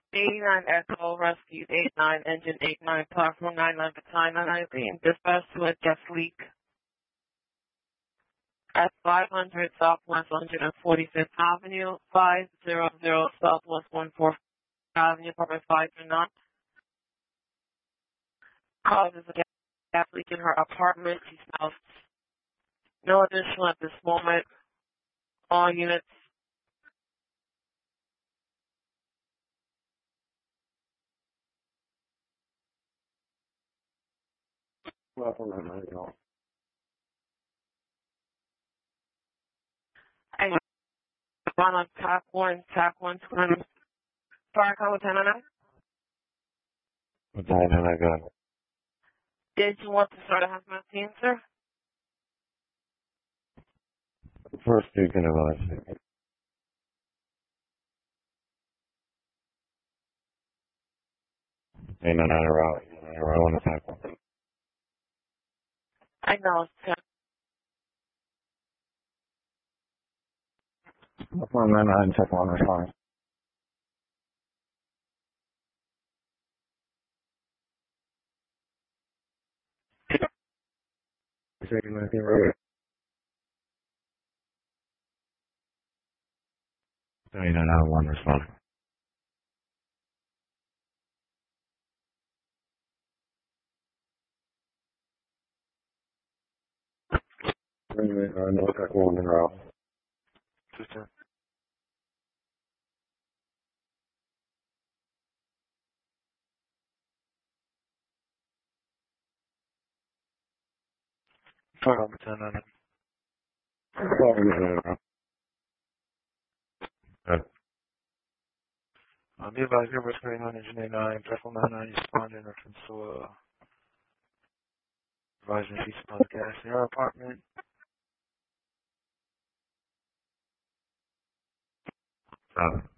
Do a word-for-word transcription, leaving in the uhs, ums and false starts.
eighty-nine Echo, rescued eighty-nine, engine eighty-nine, platform ninety-nine, battalion nineteen, dispatch to a gas leak at five hundred Southwest one hundred forty-fifth Avenue, five hundred Southwest one hundred forty-fifth Avenue, apartment five three nine. Causes a gas leak in her apartment. She smells no additional at this moment. All units. Welcome, how you doing? I one on tack one, tack one twenty. Fire code ten oh nine. What time have I got? Did you want to start a hazmat team, sir? First speaking of us. Ain't none out around. Ain't around on the cycle. I know it's ten. One man, I didn't check one response. Second, I think we're Ain't none out one response. Wait a minute, I know that one in a row. Sister. Fuck up, ten on it. Fuck in a row. Um, be advised, your risk rating on engine eighty-nine, platform ninety-nine, responding in reference to uh, advising sheets upon the gas in your apartment. Uh,